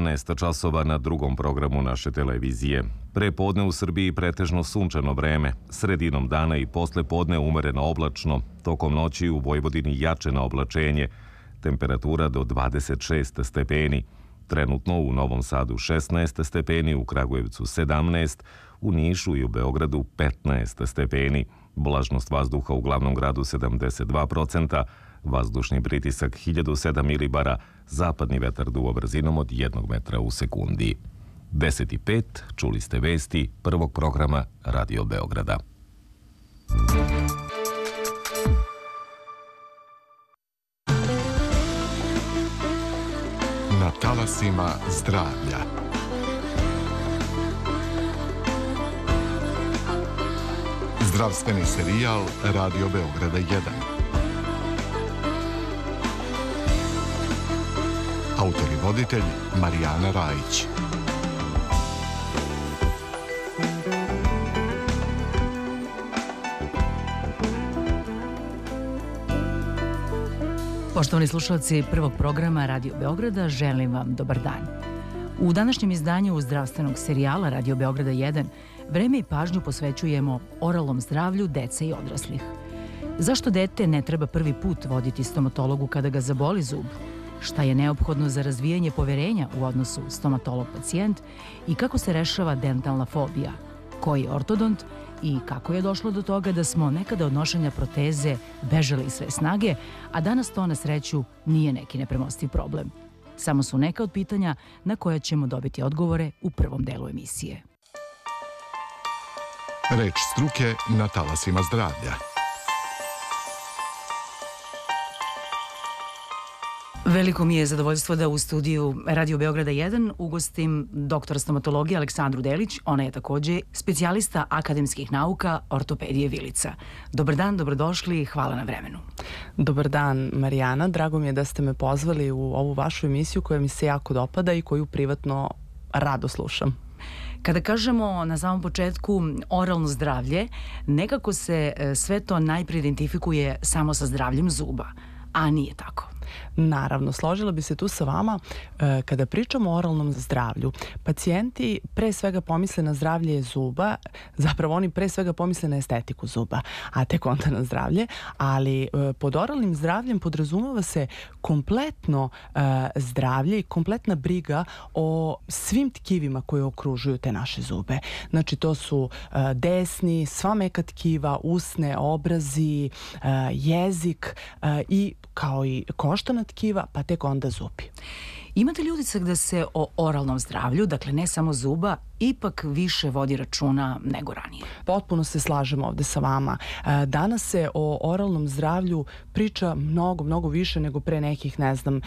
11 časova na drugom programu naše televizije. Pre podne u Srbiji pretežno sunčano vreme, sredinom dana i posle podne umereno oblačno, tokom noći u Vojvodini jače na oblačenje, temperatura do 26 stepeni. Trenutno u Novom Sadu 16 stepeni, u Kragujevcu 17, u Nišu i u Beogradu 15 stepeni. Vlažnost vazduha u glavnom gradu 72%, vazdušni pritisak 1007 milibara, zapadni vetar duva brzinom od 1 metra u sekundi. 10:05, čuli ste vesti prvog programa Radio Beograda. Na talasima zdravlja. Zdravstveni serijal Radio Beograda 1. Autor i voditelj Marijana Rajić. Poštovani slušalci prvog programa Radio Beograda, želim vam dobar dan. U današnjem izdanju zdravstvenog serijala Radio Beograda 1 vreme i pažnju posvećujemo oralnom zdravlju dece i odraslih. Zašto dete ne treba prvi put voditi stomatologu kada ga zaboli zub? Šta je neophodno za razvijanje poverenja u odnosu stomatolog-pacijent i kako se rešava dentalna fobija? Koji je ortodont i kako je došlo do toga da smo nekada od nošenja proteze bežali iz sve snage, a danas to na sreću nije neki nepremostiv problem. Samo su neka od pitanja na koja ćemo dobiti odgovore u prvom delu emisije. Reč struke na talasima zdravlja. Veliko mi je zadovoljstvo da u studiju Radio Beograda 1 ugostim doktora stomatologije Aleksandru Delić. Ona je takođe specijalista akademskih nauka ortopedije Vilica. Dobar dan, dobrodošli i hvala na vremenu. Dobar dan, Marijana. Drago mi je da ste me pozvali u ovu vašu emisiju koja mi se jako dopada i koju privatno rado slušam. Kada kažemo na samom početku oralno zdravlje, nekako se sve to najprije identifikuje samo sa zdravljem zuba, a nije tako. Naravno, složila bi se tu sa vama. Kada pričamo o oralnom zdravlju, pacijenti pre svega pomisle na zdravlje zuba, zapravo oni pre svega pomisle na estetiku zuba, a tek onda na zdravlje, ali pod oralnim zdravljem podrazumeva se kompletno zdravlje i kompletna briga o svim tkivima koje okružuju te naše zube. Znači, to su desni, sva meka tkiva, usne, obrazi, jezik i kao i koštana tkiva, pa tek onda zubi. Imate li utisak da se o oralnom zdravlju, dakle ne samo zuba, ipak više vodi računa nego ranije? Potpuno se slažem ovde sa vama. Danas se o oralnom zdravlju priča mnogo više nego pre nekih,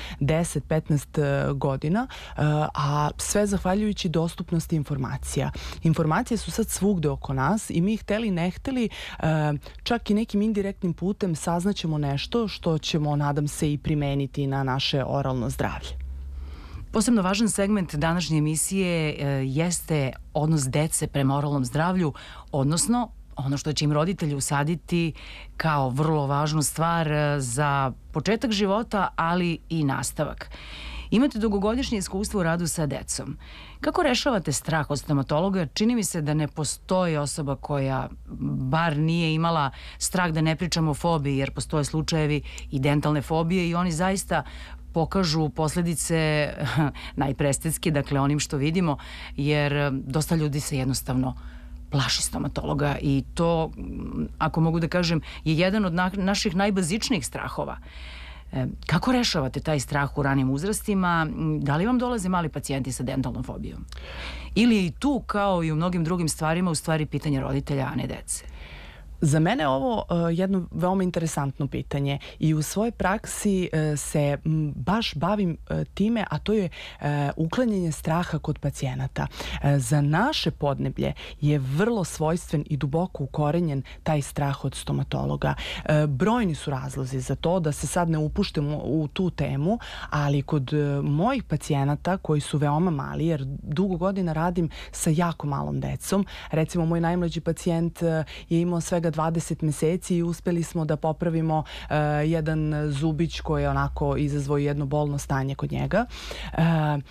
10-15 godina, a sve zahvaljujući dostupnosti informacija. Informacije su sad svugde oko nas i mi hteli ne hteli, čak i nekim indirektnim putem saznaćemo nešto što ćemo, nadam se, i primeniti na naše oralno zdravlje. Posebno važan segment današnje emisije jeste odnos dece prema oralnom zdravlju, odnosno ono što će im roditelji usaditi kao vrlo važnu stvar za početak života, ali i nastavak. Imate dugogodišnje iskustvo u radu sa decom. Kako rešavate strah od stomatologa? Čini mi se da ne postoji osoba koja bar nije imala strah, da ne pričamo o fobiji, jer postoje slučajevi i dentalne fobije i oni zaista pokažu posledice najpre estetski, dakle onim što vidimo, jer dosta ljudi se jednostavno plaši stomatologa i to, ako mogu da kažem, je jedan od naših najbazičnijih strahova. Kako rešavate taj strah u ranim uzrastima? Da li vam dolaze mali pacijenti sa dentalnom fobijom? Ili i tu, kao i u mnogim drugim stvarima, u stvari pitanje roditelja, a ne dece? Za mene je ovo jedno veoma interesantno pitanje i u svojoj praksi se baš bavim time, a to je uklanjanje straha kod pacijenata. Za naše podneblje je vrlo svojstven i duboko ukorenjen taj strah od stomatologa. Brojni su razlozi za to, da se sad ne upuštemo u tu temu, ali kod mojih pacijenata koji su veoma mali, jer dugo godina radim sa jako malom decom, recimo moj najmlađi pacijent je imao svega 20 meseci i uspeli smo da popravimo jedan zubić koji je onako izazvao jedno bolno stanje kod njega.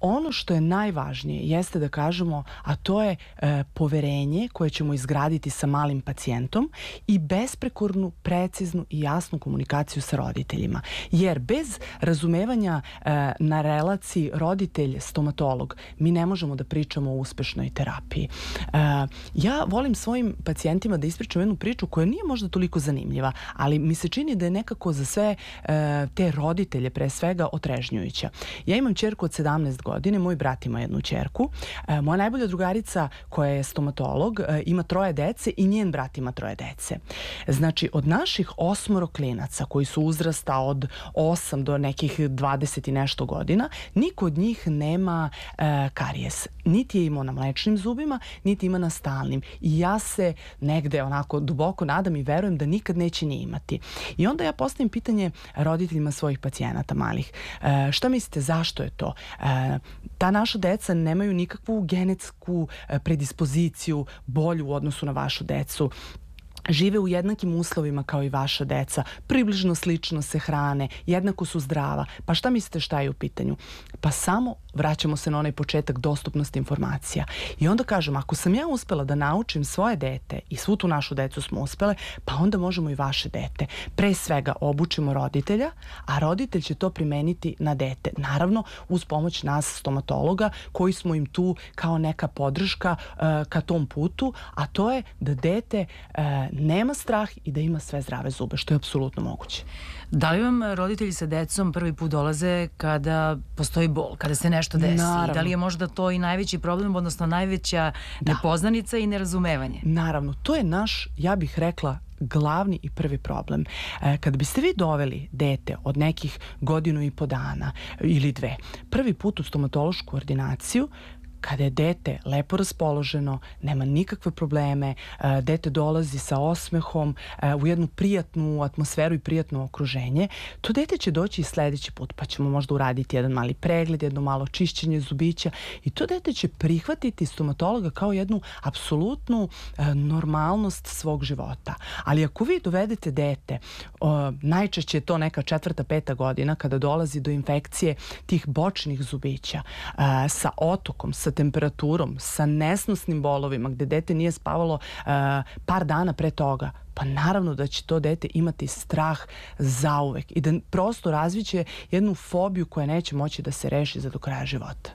Ono što je najvažnije jeste da kažemo, a to je poverenje koje ćemo izgraditi sa malim pacijentom i besprekornu, preciznu i jasnu komunikaciju sa roditeljima. Jer bez razumevanja na relaciji roditelj-stomatolog mi ne možemo da pričamo o uspešnoj terapiji. Ja volim svojim pacijentima da ispričam jednu priču koja nije možda toliko zanimljiva, ali mi se čini da je nekako za sve te roditelje pre svega otrežnjujuća. Ja imam ćerku od 17 godine, moj brat ima jednu ćerku. Moja najbolja drugarica koja je stomatolog ima 3 dece i njen brat ima 3 dece. Znači, od naših 8 klinaca koji su uzrasta od 8 do nekih 20 i nešto godina, niko od njih nema karijes. Niti je imao na mlečnim zubima, niti ima na stalnim. I ja se negde onako duboko nadam i verujem da nikad neće ni imati. I onda ja postavim pitanje roditeljima svojih pacijenata malih. Šta mislite, zašto je to? Ta naša deca nemaju nikakvu genetsku predispoziciju bolju u odnosu na vašu decu. Žive u jednakim uslovima kao i vaša deca, približno slično se hrane, jednako su zdrava. Pa šta mislite šta je u pitanju? Pa samo vraćamo se na onaj početak dostupnosti informacija. I onda kažem, ako sam ja uspela da naučim svoje dete i svu tu našu decu smo uspele, pa onda možemo i vaše dete. Pre svega obučimo roditelja, a roditelj će to primeniti na dete. Naravno, uz pomoć nas stomatologa koji smo im tu kao neka podrška ka tom putu, a to je da dete nema strah i da ima sve zdrave zube, što je apsolutno moguće. Da li vam roditelji sa decom prvi put dolaze kada postoji bol, kada se nešto desi? Naravno. Da li je možda to i najveći problem, odnosno najveća nepoznanica i nerazumevanje? Naravno, to je naš, ja bih rekla, glavni i prvi problem. Kad biste vi doveli dete od nekih 1,5 godina ili 2, prvi put u stomatološku ordinaciju, kada je dete lepo raspoloženo, nema nikakve probleme, dete dolazi sa osmehom u jednu prijatnu atmosferu i prijatno okruženje, to dete će doći i sledeći put, pa ćemo možda uraditi jedan mali pregled, jedno malo čišćenje zubića i to dete će prihvatiti stomatologa kao jednu apsolutnu normalnost svog života. Ali ako vi dovedete dete, najčešće je to neka 4., 5. godina kada dolazi do infekcije tih bočnih zubića sa otokom, sa temperaturom, sa nesnosnim bolovima, gde dete nije spavalo par dana pre toga, pa naravno da će to dete imati strah zauvek i da prosto razviće jednu fobiju koja neće moći da se reši za do kraja života.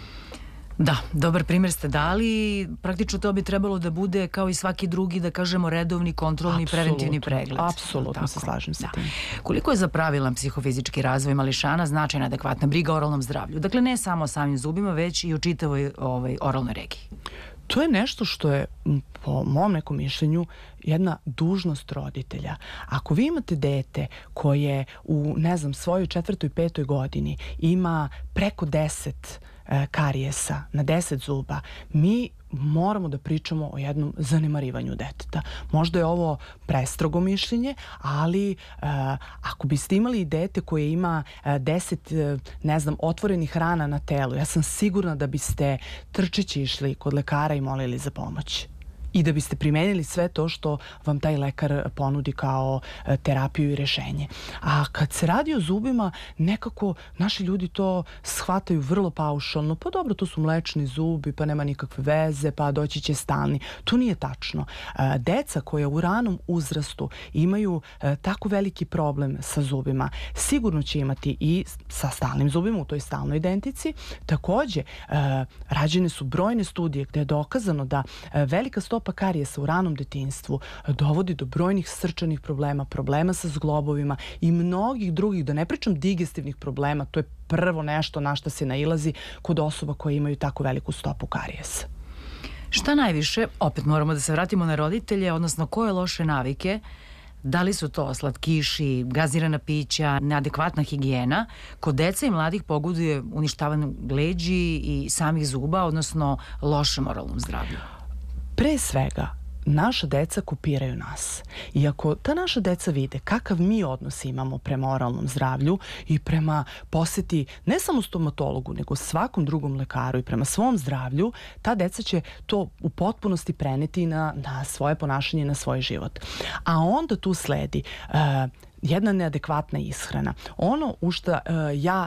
Da, dobar primjer ste dali. Praktično to bi trebalo da bude kao i svaki drugi, da kažemo, redovni, kontrolni, preventivni pregled. Apsolutno se slažem sa tim. Koliko je za pravilan psihofizički razvoj mališana značajna adekvatna briga o oralnom zdravlju? Dakle, ne samo o samim zubima, već i o čitavoj oralnoj regiji. To je nešto što je, po mom nekom mišljenju, jedna dužnost roditelja. Ako vi imate dete koje u, svojoj 4., 5. godini ima preko 10 karijesa na 10 zuba, mi moramo da pričamo o jednom zanemarivanju deteta. Možda je ovo prestrogo mišljenje, ali ako biste imali dete koje ima 10, otvorenih rana na telu, ja sam sigurna da biste trčeći išli kod lekara i molili za pomoć. I da biste primenili sve to što vam taj lekar ponudi kao terapiju i rešenje. A kad se radi o zubima, nekako naši ljudi to shvataju vrlo paušalno. Pa dobro, to su mlečni zubi, pa nema nikakve veze, pa doći će stalni. To nije tačno. Deca koja u ranom uzrastu imaju tako veliki problem sa zubima, sigurno će imati i sa stalnim zubima u toj stalnoj dentici. Takođe, rađene su brojne studije gde je dokazano da velika stopa karijesa u ranom detinjstvu dovodi do brojnih srčanih problema, problema sa zglobovima i mnogih drugih, da ne pričam digestivnih problema, to je prvo nešto na što se nailazi kod osoba koje imaju tako veliku stopu karijesa. Šta najviše, opet moramo da se vratimo na roditelje, odnosno koje loše navike, da li su to slatkiši, gazirana pića, neadekvatna higijena, kod deca i mladih pogoduje uništavanju leđi i samih zuba, odnosno lošem oralnom zdravlju? Pre svega, naša deca kopiraju nas. I ako ta naša deca vide kakav mi odnos imamo prema oralnom zdravlju i prema poseti ne samo stomatologu, nego svakom drugom lekaru i prema svom zdravlju, ta deca će to u potpunosti preneti na svoje ponašanje i na svoj život. A onda tu sledi jedna neadekvatna ishrana. Ono u šta ja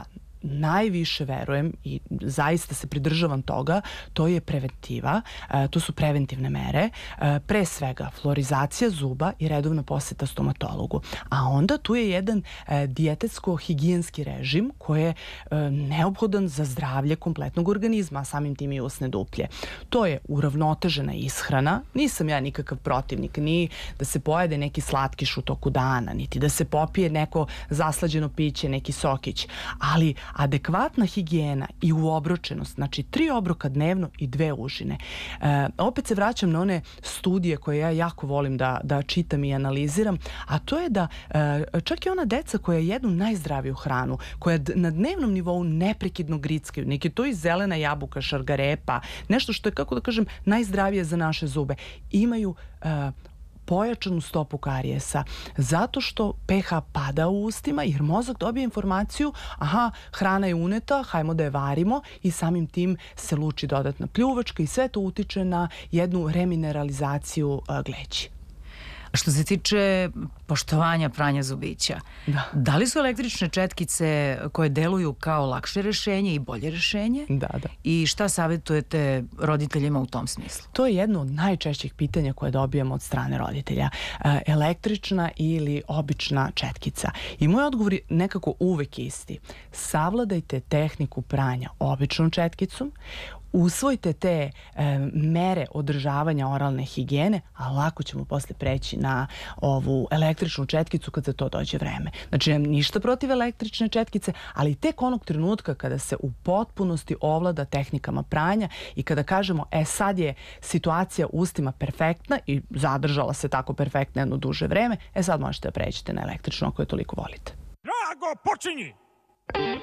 najviše verujem i zaista se pridržavam toga, to je preventiva, to su preventivne mere, pre svega fluorizacija zuba i redovna poseta stomatologu. A onda tu je jedan dijetetsko-higijenski režim koji je neophodan za zdravlje kompletnog organizma, a samim tim i usne duplje. To je uravnotežena ishrana, nisam ja nikakav protivnik, ni da se pojede neki slatkiš u toku dana, niti da se popije neko zaslađeno piće, neki sokić, ali adekvatna higijena i uobročenost, znači 3 obroka dnevno i 2 užine. Opet se vraćam na one studije koje ja jako volim da čitam i analiziram, a to je da čak i ona deca koja jedu najzdraviju hranu, koja na dnevnom nivou neprekidno grickaju, neki to i zelena jabuka, šargarepa, nešto što je, kako da kažem, najzdravije za naše zube, imaju pojačanu stopu karijesa, zato što pH pada u ustima jer mozak dobije informaciju, aha, hrana je uneta, hajmo da je varimo i samim tim se luči dodatna pljuvačka i sve to utiče na jednu remineralizaciju gleđi. Što se tiče poštovanja pranja zubića, da li su električne četkice koje deluju kao lakše rešenje i bolje rešenje? Da. I šta savjetujete roditeljima u tom smislu? To je jedno od najčešćih pitanja koje dobijamo od strane roditelja. Električna ili obična četkica. I moj odgovor je nekako uvek isti. Savladajte tehniku pranja običnom četkicom, usvojite te mere održavanja oralne higijene, a lako ćemo posle preći na ovu električnu četkicu kad za to dođe vreme. Znači, nemam ništa protiv električne četkice, ali tek onog trenutka kada se u potpunosti ovlada tehnikama pranja i kada kažemo, sad je situacija u ustima perfektna i zadržala se tako perfektno jedno duže vreme, sad možete da pređete na električno ako je toliko volite. Drago, počinji!